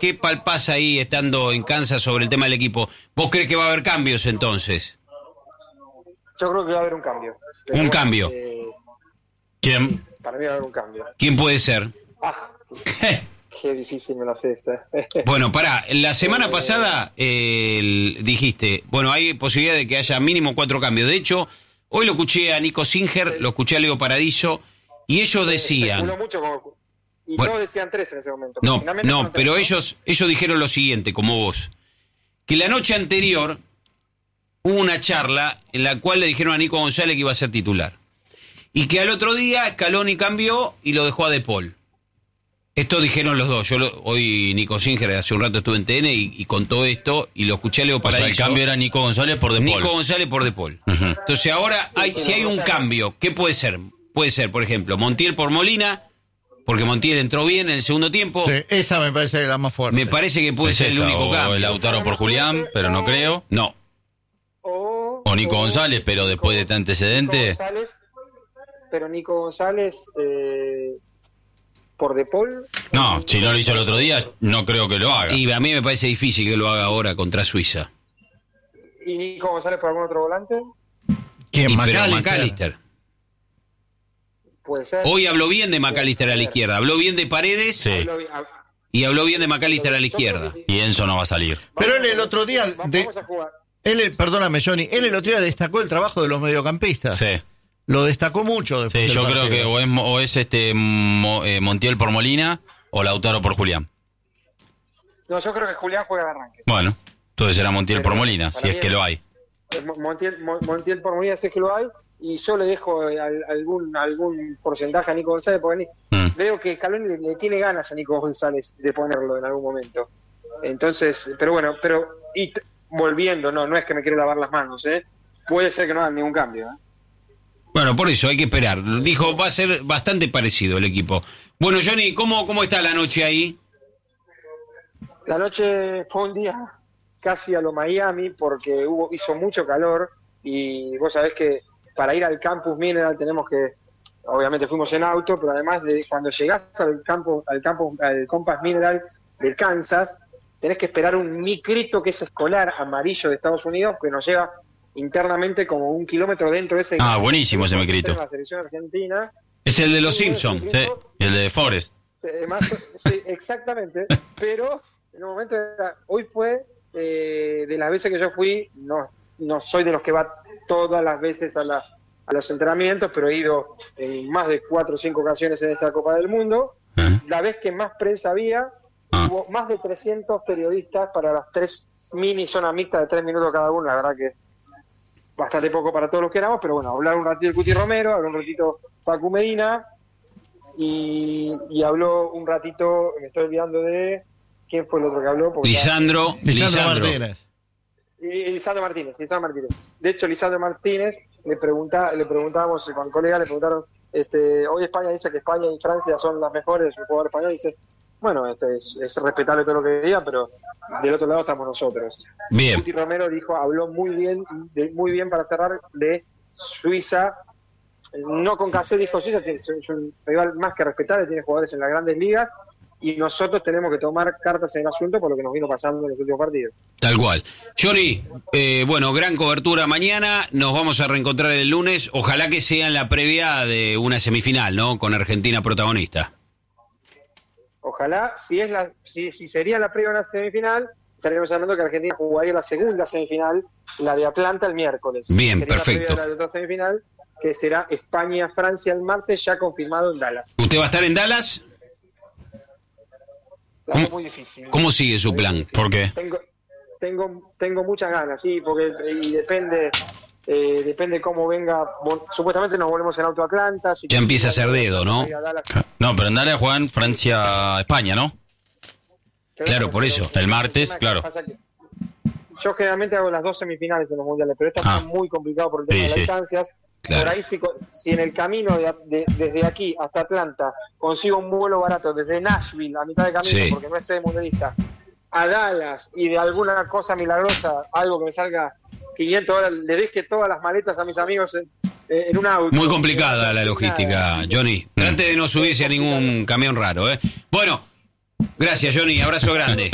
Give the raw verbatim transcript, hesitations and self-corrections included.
¿qué palpás ahí estando en Kansas sobre el tema del equipo? ¿Vos crees que va a haber cambios entonces? Yo creo que va a haber un cambio. Un bueno, cambio. Eh, ¿Quién? Para mí va a haber un cambio. ¿Quién puede ser? Ah, qué difícil me lo haces. ¿eh? Bueno, pará, la semana pasada eh, dijiste, bueno, hay posibilidad de que haya mínimo cuatro cambios. De hecho, hoy lo escuché a Nico Singer, lo escuché a Leo Paradiso, y ellos decían... Mucho como, y bueno, todos decían tres en ese momento. No, no, pero ellos, ellos dijeron lo siguiente, como vos, que la noche anterior hubo una charla en la cual le dijeron a Nico González que iba a ser titular. Y que al otro día Scaloni cambió y lo dejó a De Paul. Esto dijeron los dos. Yo lo, hoy Nico Singer hace un rato estuve en T N y, y contó esto y lo escuché a Leo Paradiso. O sea, el cambio era Nico González por De Paul. Nico González por De Paul. Uh-huh. Entonces ahora, hay, si hay un cambio, ¿qué puede ser? Puede ser, por ejemplo, Montiel por Molina, porque Montiel entró bien en el segundo tiempo. Sí, esa me parece la más fuerte. Me parece que puede es ser esa, el único o cambio. O el Lautaro por Julián, pero no creo. No. O, o Nico o, González, pero después Nico, de este antecedente... Nico González, pero Nico González... Eh, ¿por De Paul? No, si no lo hizo el otro día, no creo que lo haga. Y a mí me parece difícil que lo haga ahora contra Suiza. ¿Y Nico González por algún otro volante? ¿Quién? Y, McAllister. Pero McAllister. Puede ser. Hoy habló bien de McAllister a la izquierda, habló bien de Paredes sí. y habló bien de McAllister a la izquierda. Y Enzo no va a salir. Pero él el otro día... De, vamos a jugar. Él, perdóname, Johnny, él el otro día destacó el trabajo de los mediocampistas. Sí. Lo destacó mucho. Sí, yo creo que o es, o es este Mo, eh, Montiel por Molina o Lautaro por Julián. No, yo creo que Julián juega de arranque. Bueno, entonces será Montiel Pero por Molina, si es que lo hay. Montiel, Montiel por Molina, si es que lo hay, y yo le dejo al, algún algún porcentaje a Nico González, porque mm. veo que Scaloni le, le tiene ganas a Nico González de ponerlo en algún momento. Entonces, pero bueno, pero y t- volviendo, no, no es que me quiero lavar las manos, ¿eh? Puede ser que no hagan ningún cambio, ¿eh? Bueno, por eso hay que esperar. Dijo, va a ser bastante parecido el equipo. Bueno, Johnny, ¿cómo, cómo está la noche ahí? La noche fue un día casi a lo Miami porque hubo hizo mucho calor y vos sabés que para ir al Campus Mineral tenemos que, obviamente fuimos en auto, pero además de cuando llegás al campo, al campo, al Compass Mineral de Kansas, tenés que esperar un micrito que es escolar amarillo de Estados Unidos que nos lleva internamente como un kilómetro dentro de ese... Ah, buenísimo ese micrito. La selección argentina. Es el de los Simpsons. Sí, el de Forrest. Más, sí, exactamente, pero en un momento, era, hoy fue eh, de las veces que yo fui, no no soy de los que va todas las veces a, la, a los entrenamientos, pero he ido en más de cuatro o cinco ocasiones en esta Copa del Mundo. Uh-huh. La vez que más prensa había, uh-huh. hubo más de trescientos periodistas para las tres mini zonas mixtas de tres minutos cada uno, la verdad que bastante poco para todos los que éramos, pero bueno, hablar un ratito el Cuti Romero, hablar un ratito Facu Medina, y, y habló un ratito, me estoy olvidando de quién fue el otro que habló. Lisandro, Lisandro, Lisandro Martínez. Y, y Lisandro Martínez, Lisandro Martínez. De hecho, Lisandro Martínez, le pregunta, le preguntábamos con colegas, le preguntaron, este, hoy España dice que España y Francia son las mejores, el jugador español dice, bueno, este es, es respetable todo lo que diga, pero del otro lado estamos nosotros. Bien. Cuti Romero dijo, habló muy bien, de, muy bien para cerrar, de Suiza. No con Cassé, dijo Suiza, que es un rival más que respetable, tiene jugadores en las grandes ligas, y nosotros tenemos que tomar cartas en el asunto por lo que nos vino pasando en los últimos partidos. Tal cual. Johnny, eh, bueno, gran cobertura mañana, nos vamos a reencontrar el lunes, ojalá que sea en la previa de una semifinal, ¿no? Con Argentina protagonista. Ojalá, si es la, si, si sería la previa de una semifinal, estaríamos hablando que Argentina jugaría la segunda semifinal, la de Atlanta el miércoles. Bien, sería perfecto. La previa de la de otra semifinal, que será España-Francia el martes, ya confirmado en Dallas. ¿Usted va a estar en Dallas? Es muy difícil. ¿Cómo sigue su plan? ¿Por qué? Tengo, tengo, tengo muchas ganas, sí, porque y depende, eh, depende cómo venga. Supuestamente nos volvemos en auto a Atlanta. Si ya empieza a ser dedo, ¿no? No, pero en Dallas juegan Francia-España, ¿no? Claro, claro, por eso. El martes, claro. Yo generalmente hago las dos semifinales en los mundiales, pero esta ah. es muy complicado por el tema sí, de las sí. distancias. Claro. Por ahí, si, si en el camino de, de, desde aquí hasta Atlanta consigo un vuelo barato desde Nashville a mitad de camino, sí. porque no es mundialista, a Dallas y de alguna cosa milagrosa, algo que me salga quinientos dólares, le deje todas las maletas a mis amigos en, en un auto. Muy complicada la logística, Johnny. Trate de no subirse a ningún camión raro, ¿eh? Bueno, gracias, Johnny. Abrazo grande.